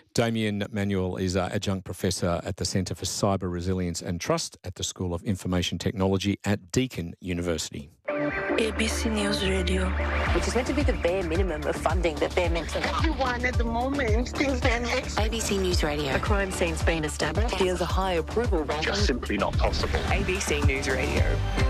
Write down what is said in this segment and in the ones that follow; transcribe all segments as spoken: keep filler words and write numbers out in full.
Damien Manuel is uh, adjunct professor at the Centre for Cyber Resilience and Trust at the School of Information Technology at Deakin University. A B C News Radio. Which is meant to be the bare minimum of funding that they're meant to have. Everyone at the moment thinks they're next. A B C News Radio. A crime scene's been established. There's a high approval rating. Just simply not possible. A B C News Radio.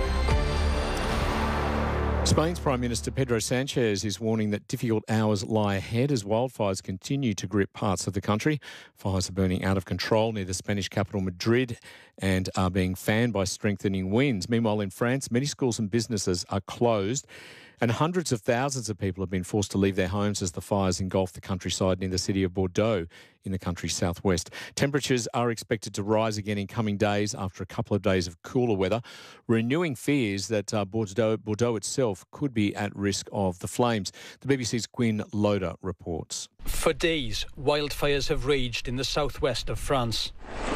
Spain's Prime Minister Pedro Sanchez is warning that difficult hours lie ahead as wildfires continue to grip parts of the country. Fires are burning out of control near the Spanish capital Madrid and are being fanned by strengthening winds. Meanwhile, in France, many schools and businesses are closed, and hundreds of thousands of people have been forced to leave their homes as the fires engulf the countryside near the city of Bordeaux in the country's southwest. Temperatures are expected to rise again in coming days after a couple of days of cooler weather, renewing fears that uh, Bordeaux, Bordeaux itself could be at risk of the flames. The B B C's Gwyn Loader reports. For days, wildfires have raged in the southwest of France.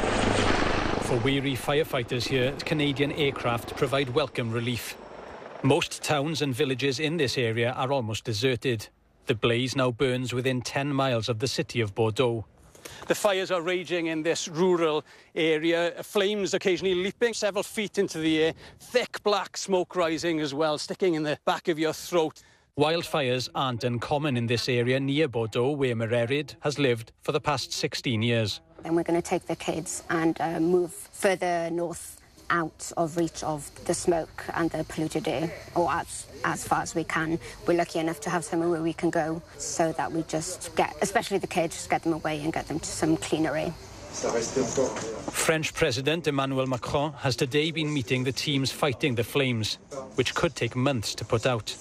For weary firefighters here, Canadian aircraft provide welcome relief. Most towns and villages in this area are almost deserted. The blaze now burns within ten miles of the city of Bordeaux. The fires are raging in this rural area, flames occasionally leaping several feet into the air, thick black smoke rising as well, sticking in the back of your throat. Wildfires aren't uncommon in this area near Bordeaux, where Mererid has lived for the past sixteen years. And we're going to take the kids and uh, move further north out of reach of the smoke and the polluted air, or as, as far as we can. We're lucky enough to have somewhere where we can go so that we just get, especially the kids, just get them away and get them to some cleaner air. French President Emmanuel Macron has today been meeting the teams fighting the flames, which could take months to put out.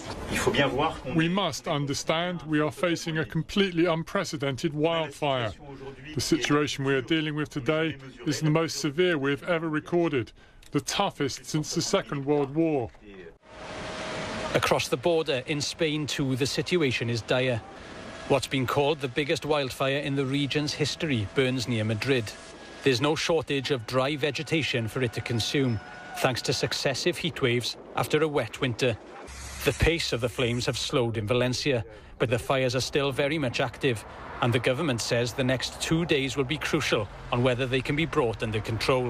We must understand we are facing a completely unprecedented wildfire. The situation we are dealing with today is the most severe we've ever recorded, the toughest since the Second World War. Across the border in Spain too, the situation is dire. What's been called the biggest wildfire in the region's history burns near Madrid. There's no shortage of dry vegetation for it to consume, thanks to successive heat waves after a wet winter. The pace of the flames have slowed in Valencia, but the fires are still very much active, and the government says the next two days will be crucial on whether they can be brought under control.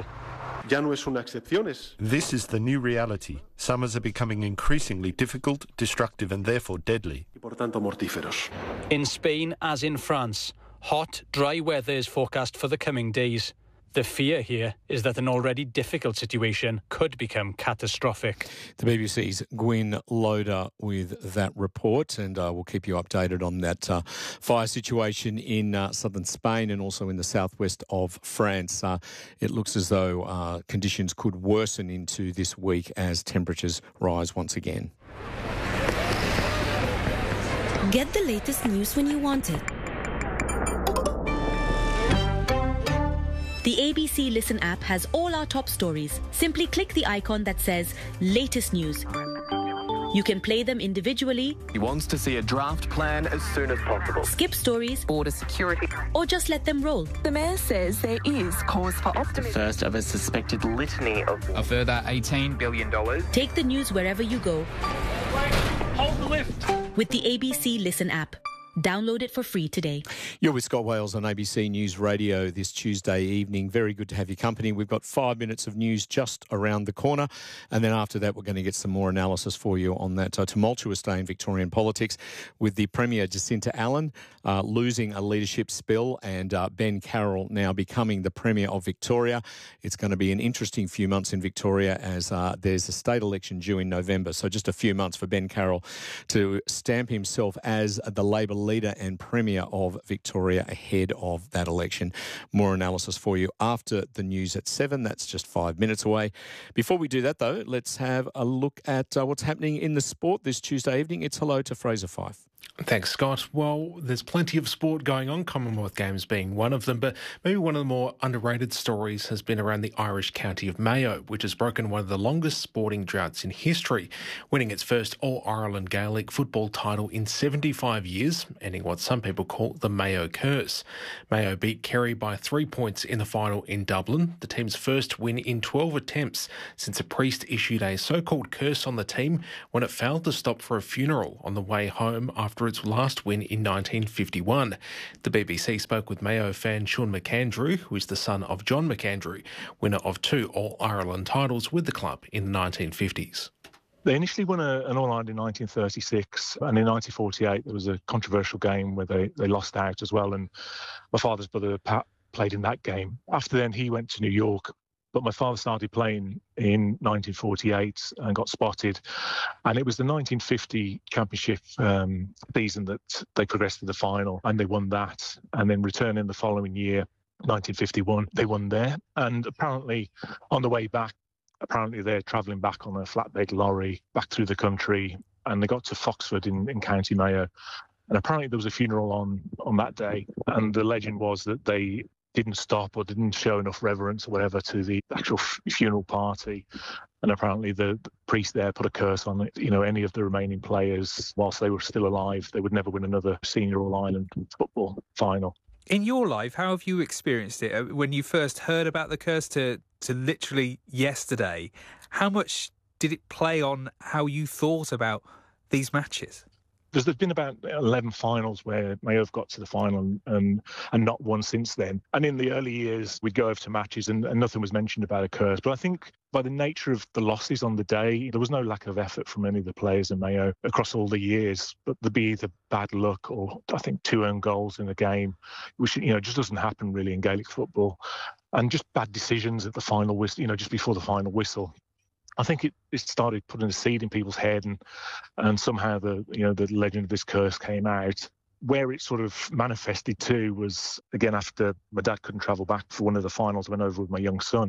This is the new reality. Summers are becoming increasingly difficult, destructive and therefore deadly. In Spain, as in France, hot, dry weather is forecast for the coming days. The fear here is that an already difficult situation could become catastrophic. The B B C's Gwyn Loader with that report, and uh, we'll keep you updated on that uh, fire situation in uh, southern Spain and also in the southwest of France. Uh, it looks as though uh, conditions could worsen into this week as temperatures rise once again. Get the latest news when you want it. The A B C Listen app has all our top stories. Simply click the icon that says Latest News. You can play them individually. He wants to see a draft plan as soon as possible. Skip stories. Border security. Or just let them roll. The Mayor says there is cause for optimism. First of a suspected litany of... A further eighteen billion dollars. Take the news wherever you go. Hold the lift. With the A B C Listen app. Download it for free today. You're with Scott Wales on A B C News Radio this Tuesday evening. Very good to have your company. We've got five minutes of news just around the corner. And then after that, we're going to get some more analysis for you on that uh, tumultuous day in Victorian politics with the Premier Jacinta Allan uh, losing a leadership spill and uh, Ben Carroll now becoming the Premier of Victoria. It's going to be an interesting few months in Victoria as uh, there's a state election due in November. So just a few months for Ben Carroll to stamp himself as the Labor leader and Premier of Victoria ahead of that election. More analysis for you after the news at seven. That's just five minutes away. Before we do that, though, let's have a look at uh, what's happening in the sport this Tuesday evening. It's hello to Fraser Fyfe. Thanks, Scott. Well, there's plenty of sport going on, Commonwealth Games being one of them, but maybe one of the more underrated stories has been around the Irish county of Mayo, which has broken one of the longest sporting droughts in history, winning its first All-Ireland Gaelic football title in seventy-five years, ending what some people call the Mayo curse. Mayo beat Kerry by three points in the final in Dublin, the team's first win in twelve attempts since a priest issued a so-called curse on the team when it failed to stop for a funeral on the way home after after its last win in nineteen fifty-one. The B B C spoke with Mayo fan Sean McAndrew, who is the son of John McAndrew, winner of two All-Ireland titles with the club in the nineteen fifties. They initially won a, an All-Ireland in nineteen thirty-six, and in nineteen forty-eight there was a controversial game where they, they lost out as well, and my father's brother Pat played in that game. After then he went to New York, but my father started playing in nineteen forty-eight and got spotted, and it was the nineteen fifty championship um, season that they progressed to the final, and they won that, and then returning the following year, nineteen fifty-one, they won there, and apparently on the way back, Apparently they're travelling back on a flatbed lorry back through the country, and they got to Foxford in, in County Mayo. And apparently there was a funeral on, on that day, and the legend was that they didn't stop or didn't show enough reverence or whatever to the actual f- funeral party. And apparently the, the priest there put a curse on it. You know, any of the remaining players, whilst they were still alive, they would never win another senior All-Ireland football final. In your life, how have you experienced it? When you first heard about the curse to, to literally yesterday, how much did it play on how you thought about these matches? There's been about eleven finals where Mayo have got to the final and and not one since then. And in the early years, we'd go over to matches and, and nothing was mentioned about a curse. But I think by the nature of the losses on the day, there was no lack of effort from any of the players in Mayo across all the years. But there'd be either bad luck or I think two own goals in a game, which you know just doesn't happen really in Gaelic football, and just bad decisions at the final whistle, you know, just before the final whistle. I think it, it started putting a seed in people's head, and and somehow the you know the legend of this curse came out. Where it sort of manifested to was again after my dad couldn't travel back for one of the finals. I went over with my young son,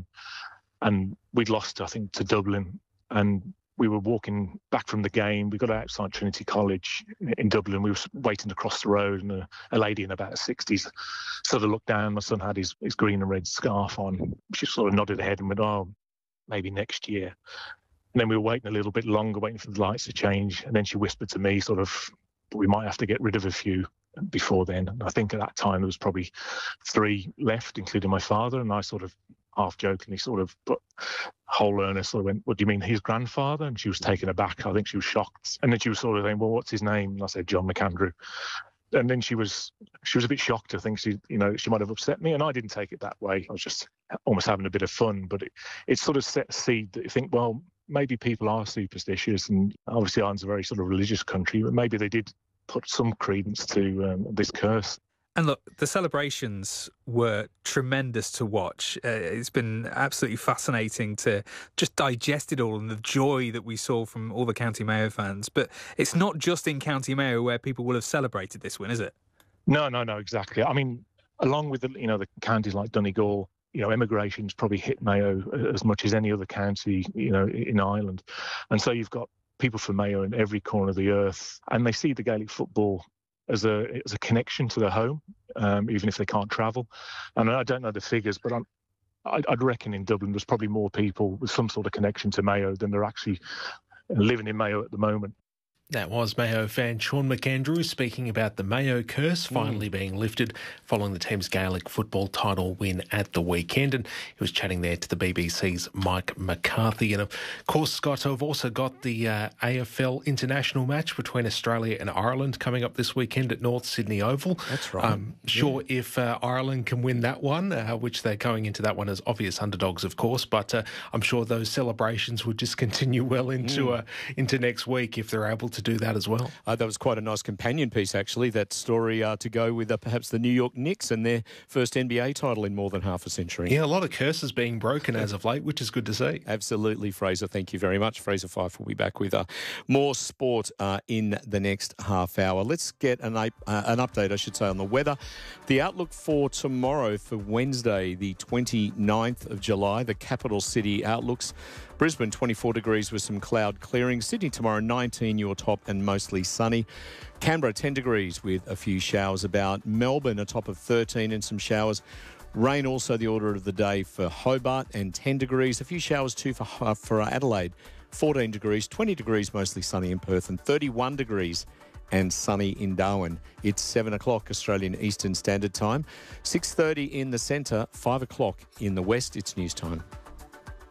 and we'd lost I think to Dublin, and we were walking back from the game. We got outside Trinity College in Dublin. We were waiting to cross the road, and a, a lady in about her sixties sort of looked down. My son had his, his green and red scarf on. She sort of nodded her head and went, "Oh, maybe next year." And then we were waiting a little bit longer, waiting for the lights to change. And then she whispered to me sort of, we might have to get rid of a few before then. And I think at that time there was probably three left, including my father. And I sort of half jokingly sort of, but whole earnest sort of went, "What do you mean, his grandfather?" And she was taken aback. I think she was shocked. And then she was sort of saying, "Well, what's his name?" And I said, "John McAndrew." And then she was she was a bit shocked. I think she, you know, she might have upset me, and I didn't take it that way. I was just almost having a bit of fun. But it, it sort of set a seed that you think, well, maybe people are superstitious, and obviously Ireland's a very sort of religious country, but maybe they did put some credence to um, this curse. And look, the celebrations were tremendous to watch. Uh, it's been absolutely fascinating to just digest it all and the joy that we saw from all the County Mayo fans. But it's not just in County Mayo where people will have celebrated this win, is it? No, no, no, exactly. I mean, along with the, you know, the counties like Donegal, you know, emigration's probably hit Mayo as much as any other county, you know, in Ireland. And so you've got people from Mayo in every corner of the earth, and they see the Gaelic football as a as a connection to their home, um, even if they can't travel. And I don't know the figures, but I'm, I'd, I'd reckon in Dublin there's probably more people with some sort of connection to Mayo than there are actually living in Mayo at the moment. That was Mayo fan Sean McAndrew speaking about the Mayo curse finally mm. being lifted following the team's Gaelic football title win at the weekend. And he was chatting there to the B B C's Mike McCarthy. And of course, Scott, I've also got the uh, A F L international match between Australia and Ireland coming up this weekend at North Sydney Oval. That's right. I'm sure yeah. if uh, Ireland can win that one, uh, which they're going into that one as obvious underdogs, of course, but uh, I'm sure those celebrations would just continue well into mm. uh, into next week if they're able to to do that as well. Uh, that was quite a nice companion piece, actually, that story uh, to go with uh, perhaps the New York Knicks and their first N B A title in more than half a century. Yeah, a lot of curses being broken as of late, which is good to see. Absolutely, Fraser. Thank you very much. Fraser Fife will be back with uh, more sport uh, in the next half hour. Let's get an, uh, an update, I should say, on the weather. The outlook for tomorrow, for Wednesday, the twenty-ninth of July, the capital city outlooks. Brisbane, twenty-four degrees with some cloud clearing. Sydney tomorrow, nineteen, your top and mostly sunny. Canberra, ten degrees with a few showers about. Melbourne, a top of thirteen and some showers. Rain also the order of the day for Hobart and ten degrees. A few showers too for, uh, for Adelaide. fourteen degrees, twenty degrees mostly sunny in Perth and thirty-one degrees and sunny in Darwin. It's seven o'clock Australian Eastern Standard Time. six thirty in the centre, five o'clock in the west. It's news time.